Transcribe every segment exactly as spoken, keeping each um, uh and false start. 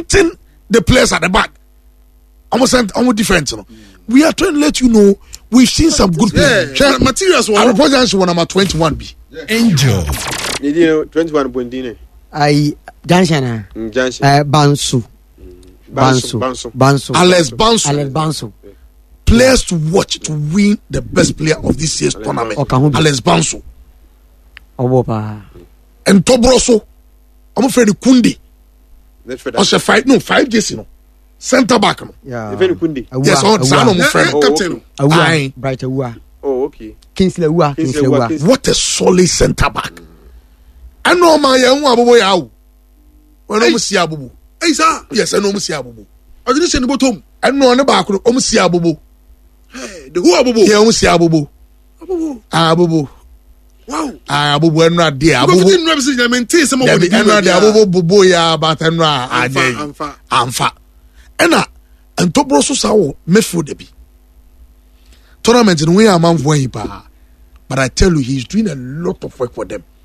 strengthen the players at the back. Almost almost different, you know. We are trying to let you know we've seen some good players. Yeah, materials. I report that one number twenty-one B. Angel. You know, twenty-one Bundine. I Janshana. Janshana. Uh, Bansu. Bansu. Bansu. Bansu. Alex Bansu. Alex Bansu. Players to watch to win the best player of this year's tournament. Alex Bansu. Obopa. And Tobroso. I'm afraid of Kundi. Also five no five days, you know. Centre back, no. Yeah. Kundi. Yes, on Sano, my friend, captain. Awa. Bright Awa. Oh, okay. Kingsley Awa. Kingsley Awa. What a solid centre back. I know my young Abubu Yao. When I see Abubu. Hey, sir. Yes, I know Monsieur Abubu. I didn't send the bottom. I know on the back of Monsieur Abubu. Hey, the who Abubu? Yeah, Monsieur Abubu. Abubu. Abubu. Wow. Abubu and not dear. Abubu didn't represent them and tell some of the Abubu Bubu ya, but I'm not. I'm fat. I'm fat. And I and Tobroso Sao me food debi. Tournament in way a man for him, but I tell you, he's doing a lot of work for them.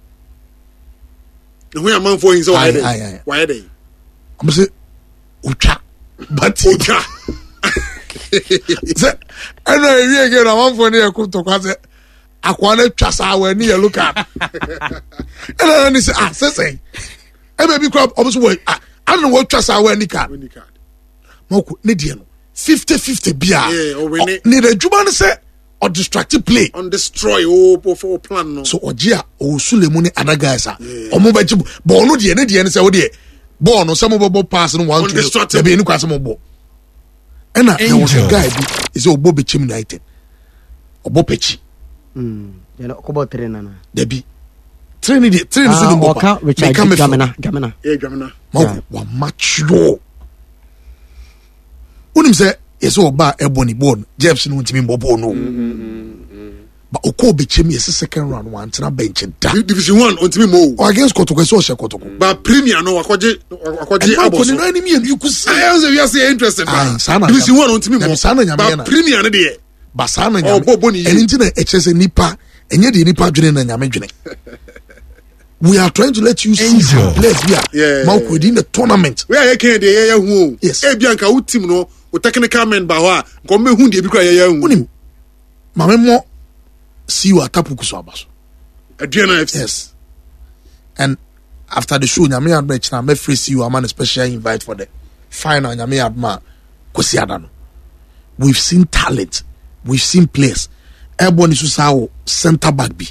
The way a man for him, so why they? Why are they? I'm say Ucha, but Ucha. I know you again. A man for near Kuto Kaze. I want to trust our near look at. And then he said, ah, say, I may be crop almost work. I don't know what trust our any card. Moko Nidiano fifty fifty bia. Yeah, or when it need a Juban say or distracted play on destroy oh for plan no. So Ojia or Sulemuni other guys are or mobile Bono the end the end say odi born or some of pass and one to be in Quasamo. And there was a guy is a Bobby Chim United or Bopechi. Hmm. You know, Kobo Trenana. Debbie. Training the training is in Boca, which I come Gamana, Gamana. Yeah, Gamana. Moko, one match low. Unim say yes o ba Ebony born Jefferson untimi mbobo no but Okobe chemi yes second round one na bench da division one untimi mo against Kotoko so she Kotoko but premier no akwaje akwaje aboso no any me you could see I was we are say interested division one untimi mo but premier no dey but sana nyame eni nti na echese nipa enye de nipa dwene na nyame dwene. We are trying to let you see some players here. Yeah. Mount within the tournament. We are here dey ya hu. Yes. E bianca wo team no, wo technical men ba ho a, ko me hu dey bi kwa ya hu. Unim. Mame mo see you atapuku so abaso. Adriana F C. Yes. And after the show, nyame adma na me free see you am a special invite for the final nyame adma kosi adano. We've seen talent. We've seen players. Ebony Susao center back bi.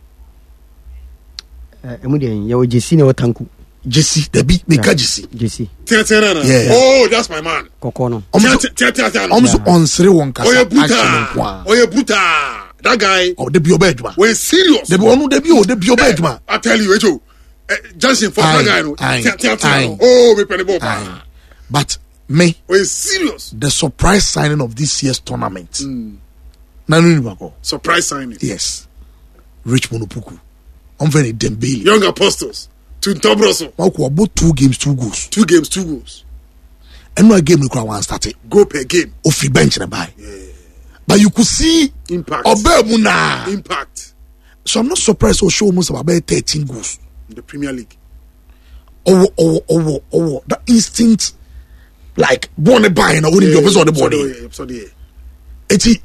Emudian, you Jesse no tanku. Jesse, the big Mika Jesse. Jesse. Yeah. Oh, that's my man. Kokono. Almost on Sri Lanka. Oh, you bruta. Oh, you bruta. That guy. Oh, the bio bedma. We're serious. The one the bio, the bio bedma. I tell you, Echo. Johnson for that guy. No. Oh, me penny ball. But me. We're serious. The surprise signing of this year's tournament. Mm. Nanu surprise signing. Yes. Rich Monopuku. I'm very Dembele. Young Apostles. To Tobroso. Mako about two games, two goals. Two games, two goals. And no game require one started. Go per game. Or free bench and buy. Yeah. But you could see impact. Obemuna. Impact. So I'm not surprised or show almost about thirteen goals. In the Premier League. Oh, oh, oh, oh, that instinct like born a buy and only your on the body. Sorry. It's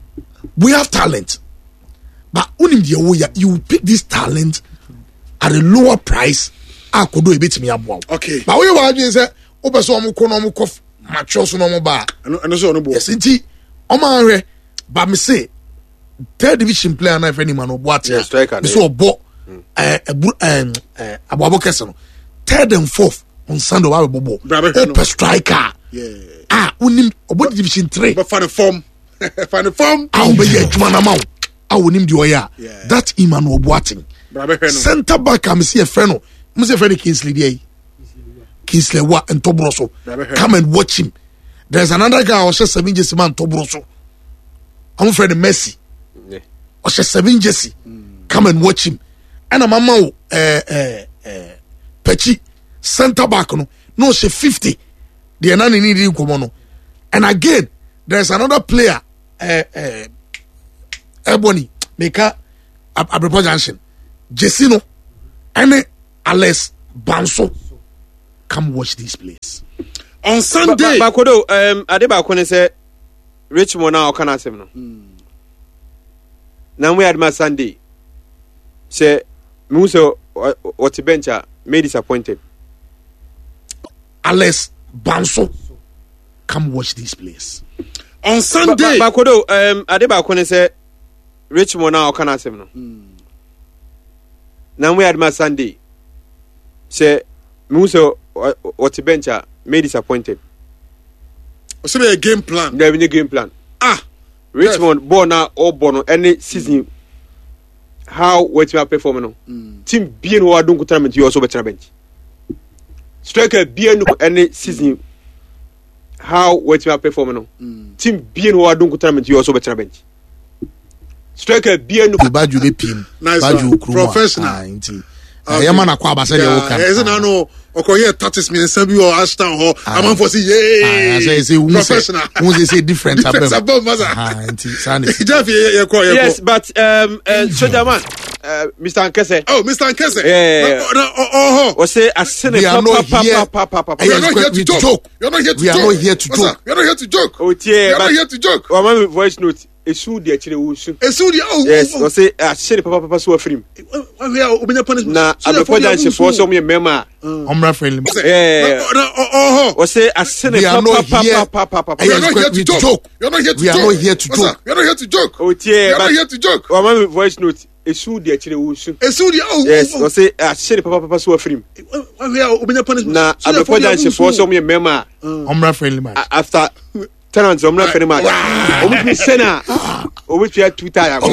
we have talent. But only the you pick this talent at a lower price. I could do a bit me up. Okay. But we were just say, "Open so much economic cough, matches no more bar." I know, I know, so no more. Yes, indeed. Omar, but me say, third division player na any man or what? Yeah, striker. So bo, eh, um, eh, Abuabo Kesano, third and fourth on Sunday. Wa bobo. Open striker. Yeah. Ah, unim obo division three. But find a form. Find a form. Ah, obo ye juma na mau. I will name the oya. That Emmanuel Boateng. Center back, I'm see a friend. I'm see a friend Kingsley there. Kingsley Wa and Tobroso. Come and watch him. There's another guy who says seven Jesse man Tobroso. I'm afraid of Messi. Or says seven Jesse. Come and watch him. And a mama uh uh uh Pechi center back no no she fifty. The nani need you come on. And again, there's another player uh uh Ebony, Meka, Abripo Junction, Jessino, and Alex Banso. come watch this place. On Sunday. Bakodo, um, ade bakone say Richmond now can asem no. Now we had my Sunday. Say me so what bencha me disappointed. Alex Banso, come watch this place. On Sunday. Bakodo, um, ade bakone say Richmond now can asem no. Now we had my Sunday. Say me so what bencha me disappointed. What's a game plan? There is a game plan. Ah, Richmond born now or born any season. How what you are performing? Mm. Team being who are doing tournament, you also better bench. Striker being any season. How what you are performing? Mm. Team being who are doing tournament, you also better bench. Striker being bad you pin. Nice professional. Yama na kwa basa de woka. Eze na no okoye thirty minutes bi or Ashton ho. Am for say yeah. I say say professional. Who say say different above. Above maza. Ah, nti sane. Yes, but um uh, Soldier Man, uh, Mister Nkese. Oh, Mister Nkese. Yeah. Oh, oh. O say asene papa papa papa. We are not here to joke. We are not here to joke. We are not here to joke. We are not here to joke. Oh, yeah. We are not here to joke. O ma voice note. Esu de akire wo su. Esu de oh. Yes, o say asene papa papa so afrim. We are obenya punishment. Na abefo danse for so me mema. Omra friendly. Yeah. Oh. O say asene papa papa papa. We are not here to joke. We are not here to joke. We are not here to joke. We are not here to joke. Oh, yeah. We are not here to joke. O ma voice note. Esu de akire wo su. Esu de oh. Yes, o say asene papa papa so afrim. We are obenya punishment. Na abefo danse for so me mema. Omra friendly match. After tenants omra friendly match. Omu sena. Which we are two times.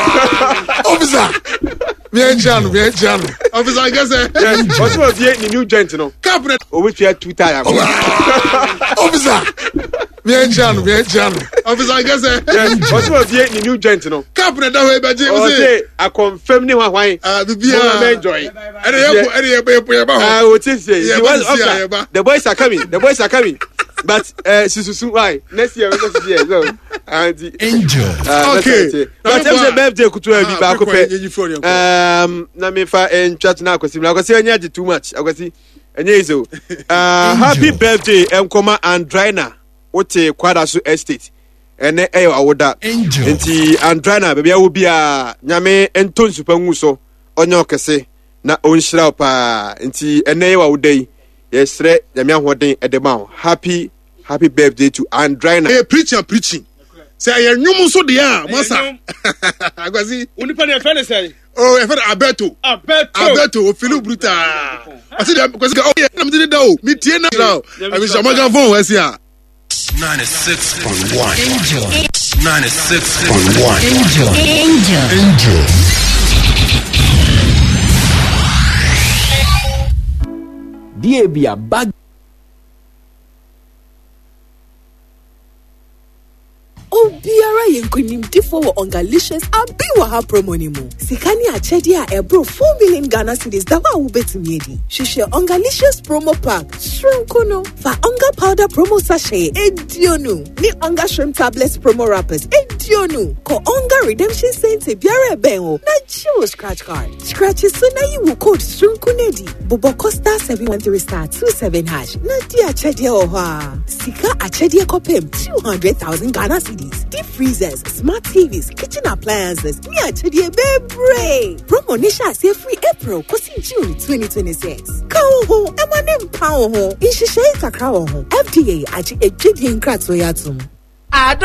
Officer, we are John, we are John. Officer, I guess. Yes, what was the new gent, no? Cabinet. Which we are two times. Officer, we are John, we are John. Officer, I guess. Yes, what was the new gent, no? Cabinet, that way, but James. I confirm you why. Ah, the beer, enjoy. And the I would say, the boys are coming, the boys are coming. But uh, Susu, why? Next year, next year, so. Angel. Uh, okay. But I'm a birthday to be back up. Um, Namifa and chat now because I was saying too much. I was saying, and so, uh, happy birthday, Mkoma Andraina, Ote Kwadasu Estate. And eh, I would that. Angel. And the Andraina, baby, I will be a Yame and Ton Supermuso on your case. Na on Shrapa, and the and I would day. Yes, the man who day at the mouth. Happy, happy birthday to Andraina. Hey, preacher, preaching. Say, I knew so dear, Massa. I was see. Only penny a friend say. Oh, I found Alberto. Alberto. Alberto, Philip Bruta. I said, because oh, yeah, I'm doing it now. Me, Tiena now. I wish I'm going to phone. I see ya. ninety-six point one. Angel. ninety-six point one. Angel. Angel. Angel. D A B a bag. Obiara yenkunimdifo wo ongalicious abi wa ha promo ni mu. Sikani achedi a ebro four million Ghana cedis dawa wo betumi edi. Hwehwe ongalicious promo pack. Shrimp no. Fa onga powder promo sachet edionu. Ni onga shrimp tablets promo wrappers edionu. Ko onga redemption center biara ben o. Na chiwo scratch card. Scratch so na yi wo code shrimp nedi. Bobo Costa seven one three star two seven hash. Na di achedi o ha. Sika achedi kopem two hundred thousand Ghana cedis. Deep freezers, smart T Vs, kitchen appliances. Me achedi bebre. Promo nisha say free April kosi June twenty twenty-six. Ka ho, emanem pa ho. Inshishe kakra ho. F D A achi ejidi nkratso yatum.